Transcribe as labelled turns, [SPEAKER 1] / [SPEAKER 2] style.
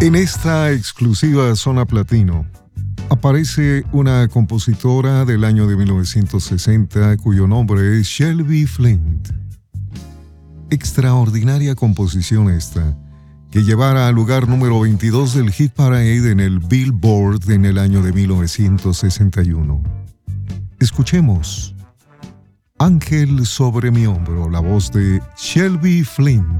[SPEAKER 1] En esta exclusiva zona platino aparece una compositora del año de 1960 cuyo nombre es Shelby Flint. Extraordinaria composición esta, que llevara al lugar número 22 del Hit Parade en el Billboard en el año de 1961. Escuchemos Ángel sobre mi hombro, la voz de Shelby Flint.